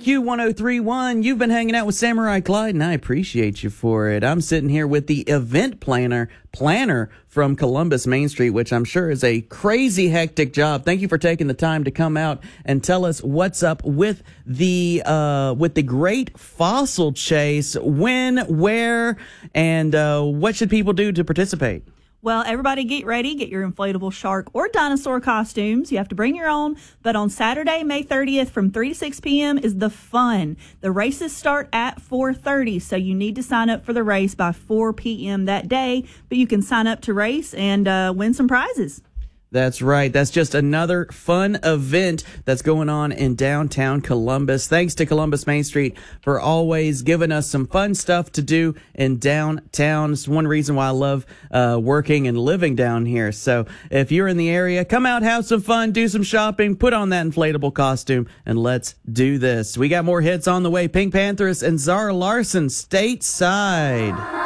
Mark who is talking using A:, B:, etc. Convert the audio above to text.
A: Q1031. You've been hanging out with Samurai Clyde, and I appreciate you for it. I'm sitting here with the event planner from Columbus Main Street, which I'm sure is a crazy hectic job. Thank you for taking the time to come out and tell us what's up with the Great Fossil Chase. When, where, and what should people do to participate?
B: Well, everybody get ready. Get your inflatable shark or dinosaur costumes. You have to bring your own. But on Saturday, May 30th from 3 to 6 p.m. is the fun. The races start at 4:30, so you need to sign up for the race by 4 p.m. that day. But you can sign up to race and win some prizes.
A: That's right. That's just another fun event that's going on in downtown Columbus. Thanks to Columbus Main Street for always giving us some fun stuff to do in downtown. It's one reason why I love working and living down here. So if you're in the area, come out, have some fun, do some shopping, put on that inflatable costume, and let's do this. We got more hits on the way. Pink Panthers and Zara Larsson stateside.